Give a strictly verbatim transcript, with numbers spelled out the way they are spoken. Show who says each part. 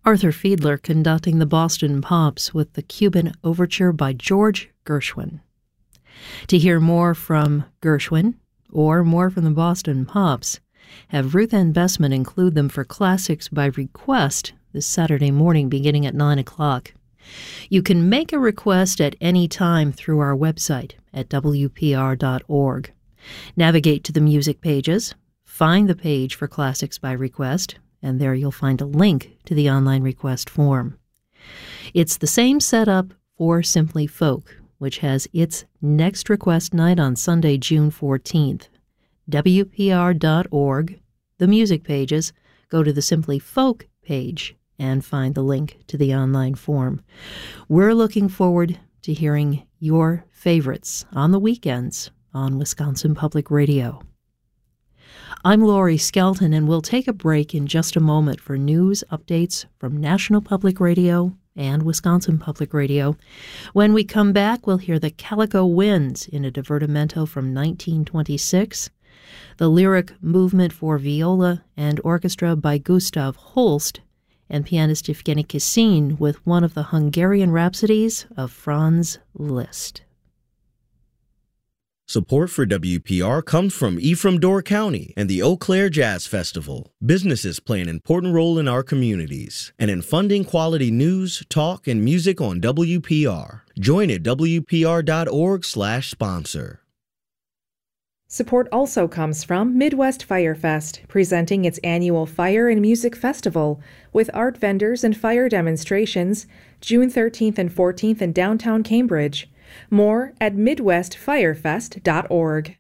Speaker 1: Arthur Fiedler conducting the Boston Pops with the Cuban Overture by George Gershwin. To hear more from Gershwin or more from the Boston Pops, have Ruth Ann Bessman include them for Classics by Request this Saturday morning beginning at nine o'clock. You can make a request at any time through our website at W P R dot org. Navigate to the music pages, find the page for Classics by Request, and there you'll find a link to the online request form. It's the same setup for Simply Folk, which has its next request night on Sunday, June fourteenth. W P R dot org, the music pages, go to the Simply Folk page and find the link to the online form. We're looking forward to hearing your favorites on the weekends on Wisconsin Public Radio. I'm Laurie Skelton, and we'll take a break in just a moment for news updates from National Public Radio and Wisconsin Public Radio. When we come back, we'll hear the Calico Winds in a divertimento from nineteen twenty-six, the lyric movement for viola and orchestra by Gustav Holst, and pianist Evgeny Kissin with one of the Hungarian Rhapsodies of Franz Liszt.
Speaker 2: Support for W P R comes from Ephraim Door County and the Eau Claire Jazz Festival. Businesses play an important role in our communities and in funding quality news, talk, and music on W P R. Join at W P R dot org slash sponsor.
Speaker 3: Support also comes from Midwest Fire Fest, presenting its annual Fire and Music Festival with art vendors and fire demonstrations, June thirteenth and fourteenth in downtown Cambridge. More at midwest fire fest dot org.